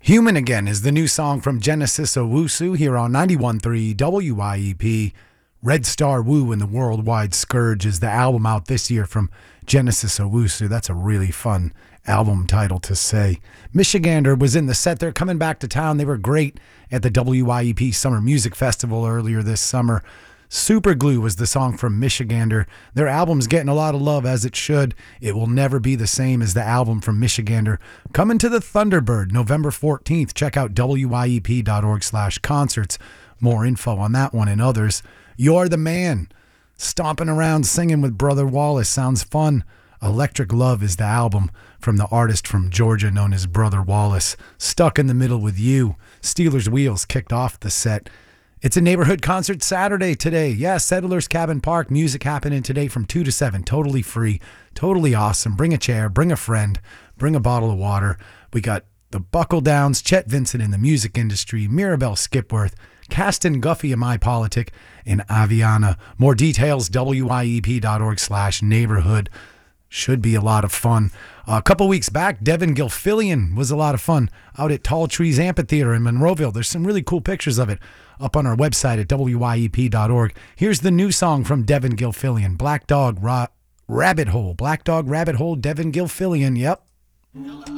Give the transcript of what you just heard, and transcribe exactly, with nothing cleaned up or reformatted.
Human Again is the new song from Genesis Owusu here on ninety-one point three W I E P. Red Star Woo and the Worldwide Scourge is the album out this year from Genesis Owusu. That's a really fun album title to say. Michigander was in the set. They're coming back to town. They were great at the W I E P Summer Music Festival earlier this summer. Super Glue was the song from Michigander. Their album's getting a lot of love, as it should. It will never be the same as the album from Michigander. Coming to the Thunderbird November fourteenth. Check out W I E P dot org slash concerts. More info on that one and others. You're the Man. Stomping around singing with Brother Wallace sounds fun. Electric Love is the album from the artist from Georgia known as Brother Wallace. Stuck in the Middle with You. Steelers Wheels kicked off the set. It's a neighborhood concert Saturday today. Yeah, Settlers Cabin Park. Music happening today from two to seven. Totally free. Totally awesome. Bring a chair. Bring a friend. Bring a bottle of water. We got the Buckle Downs, Chet Vincent in the music industry, Mirabelle Skipworth, Caston Guffey of My Politic, and Aviana. More details, W I E P dot org slash neighborhood. Should be a lot of fun. Uh, a couple weeks back, Devin Gilfillian was a lot of fun out at Tall Trees Amphitheater in Monroeville. There's some really cool pictures of it up on our website at W I E P dot org. Here's the new song from Devin Gilfillian, Black Dog Ra- Rabbit Hole. Black Dog Rabbit Hole, Devin Gilfillian, yep.